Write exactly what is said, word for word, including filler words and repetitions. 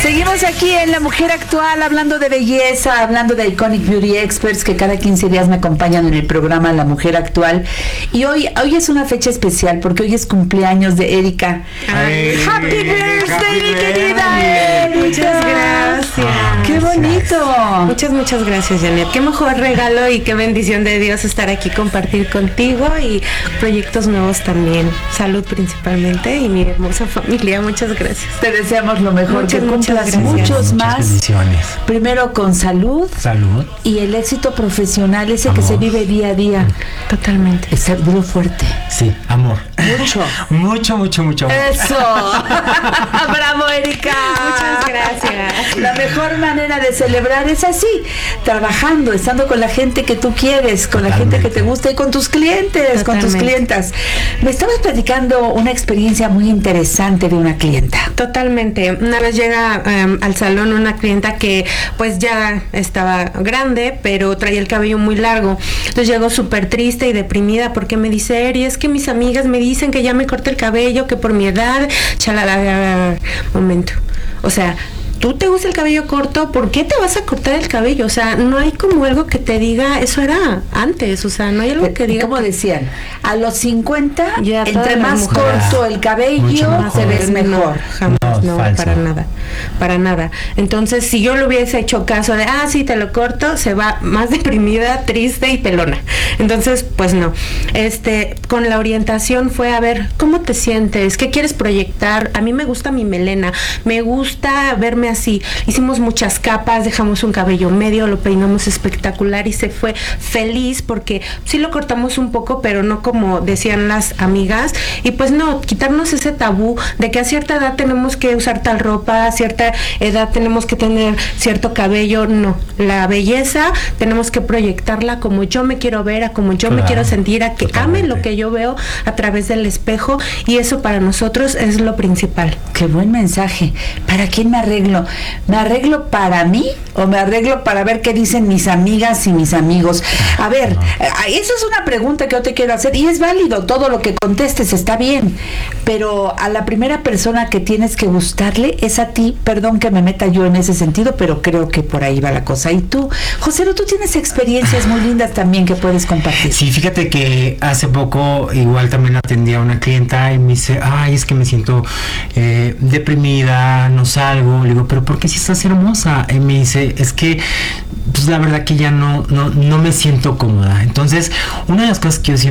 Seguimos aquí en La Mujer Actual, hablando de belleza, hablando de Iconic Beauty Experts, que cada quince días me acompañan en el programa La Mujer Actual. Y hoy, hoy es una fecha especial porque hoy es cumpleaños de Erika. Ay, ¡Happy birthday, happy mi querida birthday. Erika! Muchas gracias. ¡Qué bonito! Muchas, muchas gracias, Janet. Qué mejor regalo y qué bendición de Dios estar aquí, compartir contigo y proyectos nuevos también. Salud principalmente y mi hermosa familia. Muchas gracias. Te deseamos lo mejor, Muchas, que muchas cumplas gracias. muchos Muchas más. bendiciones. Primero con salud. Salud. Y el éxito profesional, ese Amor. que se vive día a día. Totalmente. Es duro fuerte. Sí, amor. Mucho. mucho, mucho, mucho amor. ¡Eso! ¡Bravo, Erika! Muchas gracias. La mejor manera de celebrar es así, trabajando, estando con la gente que tú quieres, con la gente que te gusta y con tus clientes, con tus Totalmente. clientas. Me estabas platicando una experiencia muy interesante de una clienta. Totalmente. Una vez llega um, al salón una clienta que pues ya estaba grande, pero traía el cabello muy largo. Entonces llegó súper triste y deprimida porque me dice, Eri, es que mis amigas me dicen que ya me corte el cabello, que por mi edad, chalala, momento. O sea, tú te gusta el cabello corto, ¿por qué te vas a cortar el cabello? O sea, no hay como algo que te diga, eso era antes, o sea, no hay algo que diga. Como decían, a los cincuenta, Ya entre todas las más mujeres. corto el cabello, Mucho mejor. te ves mejor. No, jamás, No, no, falso. para nada, para nada. Entonces, si yo le hubiese hecho caso de, ah, sí, te lo corto, se va más deprimida, triste y pelona. Entonces, pues no. Este, con la orientación fue, a ver, ¿cómo te sientes? ¿Qué quieres proyectar? A mí me gusta mi melena, me gusta verme así. Hicimos muchas capas, dejamos un cabello medio, lo peinamos espectacular y se fue feliz porque sí lo cortamos un poco, pero no como decían las amigas. Y pues no, quitarnos ese tabú de que a cierta edad tenemos que usar tal ropa, a cierta edad tenemos que tener cierto cabello. No, la belleza tenemos que proyectarla como yo me quiero ver, a como yo Claro, me quiero sentir, a que ame totalmente. lo que yo veo a través del espejo, y eso para nosotros es lo principal. Qué buen mensaje. ¿Para quién me arreglo? ¿Me arreglo para mí o me arreglo para ver qué dicen mis amigas y mis amigos? A ver, No. eh, esa es una pregunta que yo te quiero hacer y es válido, todo lo que contestes está bien, pero a la primera persona que tienes que gustarle es a ti. Perdón que me meta yo en ese sentido, pero creo que por ahí va la cosa. Y tú, José, tú tienes experiencias muy lindas también que puedes compartir. Sí, fíjate que hace poco igual también atendí a una clienta y me dice, ay, es que me siento eh, deprimida, no salgo. Le digo, pero ¿por qué si estás hermosa? Y me dice, es que pues la verdad que ya no, no, no me siento cómoda. Entonces, una de las cosas que yo siempre